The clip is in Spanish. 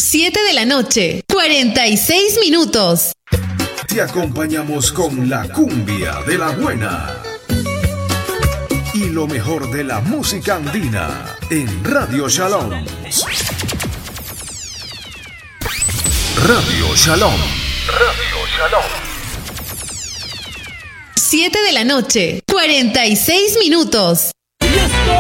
7 de la noche, 46 minutos. Te acompañamos con la cumbia de la buena y lo mejor de la música andina en Radio Shalom. Radio Shalom. Radio Shalom. 7 de la noche, 46 minutos.